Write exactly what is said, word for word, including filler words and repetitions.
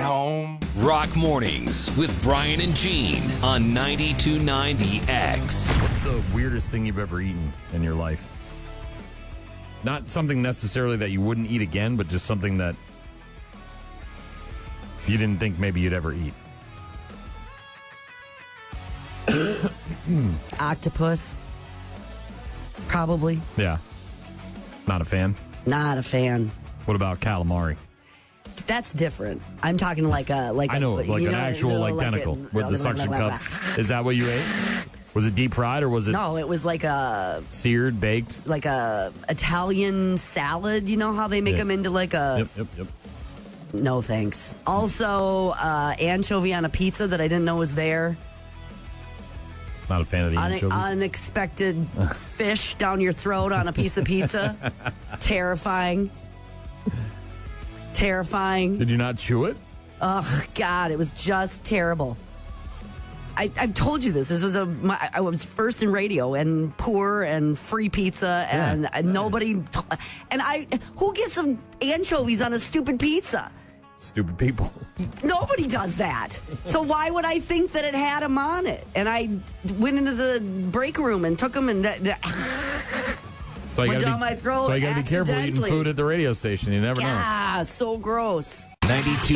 home. Rock Mornings with Brian and Gene on ninety-two point nine The X. What's the weirdest thing you've ever eaten in your life? Not something necessarily that you wouldn't eat again, but just something that you didn't think maybe you'd ever eat. Octopus. Probably. Yeah. Not a fan? Not a fan. What about calamari? That's different. I'm talking like a like I know, a, like you an know, actual no, like like tentacle a- with the suction cups. Is that what you ate? Was it deep fried or was it No, it was like a seared, baked? like a Italian salad. You know how they make Yeah. them into like a Yep, yep, yep. no thanks. Also, uh, anchovy on a pizza that I didn't know was there. Not a fan of the Un- anchovies. unexpected fish down your throat on a piece of pizza. Terrifying. Terrifying. Did you not chew it? Oh, God, it was just terrible. I, I've told you this. This was a. My, I was first in radio and poor and free pizza and Yeah. uh, nobody. And I. Who gets some anchovies on a stupid pizza? Stupid people. Nobody does that. So why would I think that it had them on it? And I went into the break room and took them and. So you Went gotta down be, my throat So you got to be careful eating accidentally. food at the radio station. You never know. Yeah, so gross. ninety-two